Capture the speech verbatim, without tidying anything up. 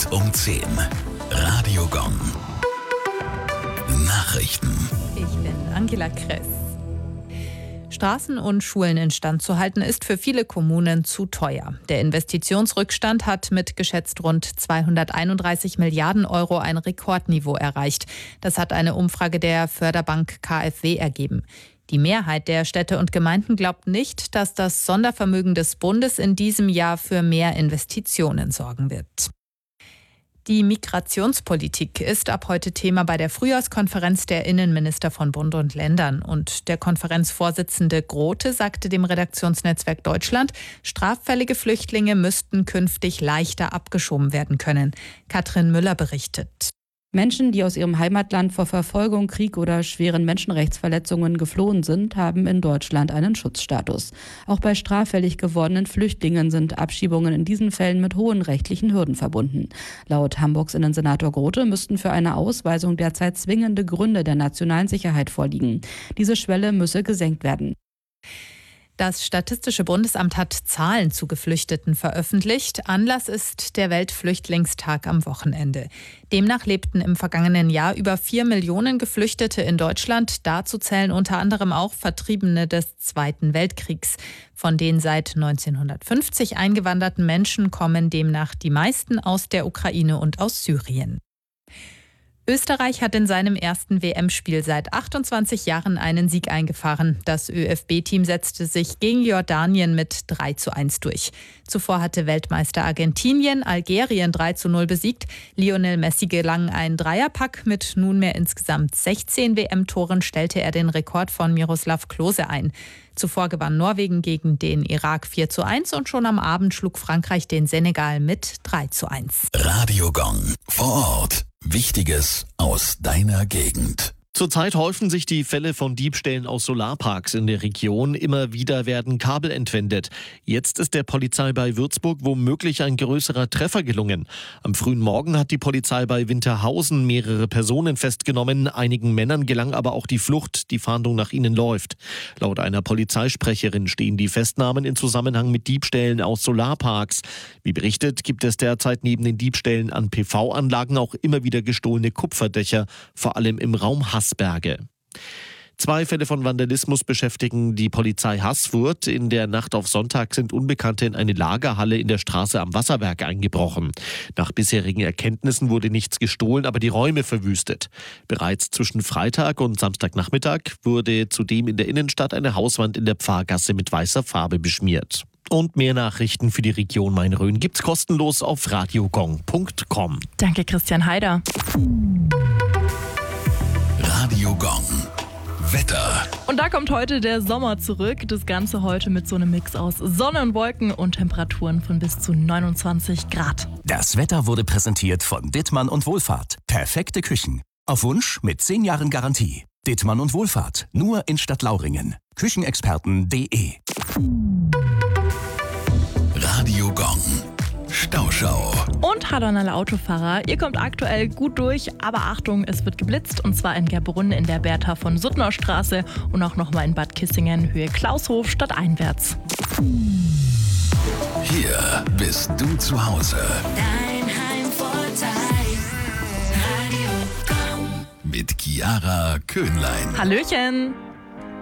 um zehn. Radio Gong. Nachrichten. Ich bin Angela Kress. Straßen und Schulen instand zu halten, ist für viele Kommunen zu teuer. Der Investitionsrückstand hat mit geschätzt rund zweihunderteinunddreißig Milliarden Euro ein Rekordniveau erreicht. Das hat eine Umfrage der Förderbank K f W ergeben. Die Mehrheit der Städte und Gemeinden glaubt nicht, dass das Sondervermögen des Bundes in diesem Jahr für mehr Investitionen sorgen wird. Die Migrationspolitik ist ab heute Thema bei der Frühjahrskonferenz der Innenminister von Bund und Ländern. Und der Konferenzvorsitzende Grote sagte dem Redaktionsnetzwerk Deutschland, straffällige Flüchtlinge müssten künftig leichter abgeschoben werden können. Katrin Müller berichtet. Menschen, die aus ihrem Heimatland vor Verfolgung, Krieg oder schweren Menschenrechtsverletzungen geflohen sind, haben in Deutschland einen Schutzstatus. Auch bei straffällig gewordenen Flüchtlingen sind Abschiebungen in diesen Fällen mit hohen rechtlichen Hürden verbunden. Laut Hamburgs Innensenator Grote müssten für eine Ausweisung derzeit zwingende Gründe der nationalen Sicherheit vorliegen. Diese Schwelle müsse gesenkt werden. Das Statistische Bundesamt hat Zahlen zu Geflüchteten veröffentlicht. Anlass ist der Weltflüchtlingstag am Wochenende. Demnach lebten im vergangenen Jahr über vier Millionen Geflüchtete in Deutschland. Dazu zählen unter anderem auch Vertriebene des Zweiten Weltkriegs. Von den seit neunzehnhundertfünfzig eingewanderten Menschen kommen demnach die meisten aus der Ukraine und aus Syrien. Österreich hat in seinem ersten W M-Spiel seit achtundzwanzig Jahren einen Sieg eingefahren. Das ÖFB-Team setzte sich gegen Jordanien mit drei zu eins durch. Zuvor hatte Weltmeister Argentinien Algerien drei zu null besiegt. Lionel Messi gelang ein Dreierpack. Mit nunmehr insgesamt sechzehn W M-Toren stellte er den Rekord von Miroslav Klose ein. Zuvor gewann Norwegen gegen den Irak vier zu eins und schon am Abend schlug Frankreich den Senegal mit drei zu eins. Radio Gong. Vor Ort. Wichtiges aus deiner Gegend. Zurzeit häufen sich die Fälle von Diebstählen aus Solarparks in der Region. Immer wieder werden Kabel entwendet. Jetzt ist der Polizei bei Würzburg womöglich ein größerer Treffer gelungen. Am frühen Morgen hat die Polizei bei Winterhausen mehrere Personen festgenommen. Einigen Männern gelang aber auch die Flucht. Die Fahndung nach ihnen läuft. Laut einer Polizeisprecherin stehen die Festnahmen in Zusammenhang mit Diebstählen aus Solarparks. Wie berichtet, gibt es derzeit neben den Diebstählen an P V-Anlagen auch immer wieder gestohlene Kupferdächer, vor allem im Raum Haßberge. Zwei Fälle von Vandalismus beschäftigen die Polizei Haßfurt. In der Nacht auf Sonntag sind Unbekannte in eine Lagerhalle in der Straße am Wasserwerk eingebrochen. Nach bisherigen Erkenntnissen wurde nichts gestohlen, aber die Räume verwüstet. Bereits zwischen Freitag und Samstagnachmittag wurde zudem in der Innenstadt eine Hauswand in der Pfarrgasse mit weißer Farbe beschmiert. Und mehr Nachrichten für die Region Main-Rhön gibt's kostenlos auf radiogong punkt com. Danke, Christian Haider. Radio Gong. Wetter. Und da kommt heute der Sommer zurück. Das Ganze heute mit so einem Mix aus Sonne und Wolken und Temperaturen von bis zu neunundzwanzig Grad. Das Wetter wurde präsentiert von Dittmann und Wohlfahrt. Perfekte Küchen. Auf Wunsch mit zehn Jahren Garantie. Dittmann und Wohlfahrt. Nur in Stadtlauringen. Küchenexperten punkt de. Radio Gong. Stauschau. Und hallo an alle Autofahrer. Ihr kommt aktuell gut durch, aber Achtung, es wird geblitzt und zwar in Gerbrunn in der Bertha von Suttner Straße und auch nochmal in Bad Kissingen Höhe Klaushof stadteinwärts. Hier bist du zu Hause. Dein Heimvorteil. Radio Gong. Mit Chiara Köhnlein. Hallöchen!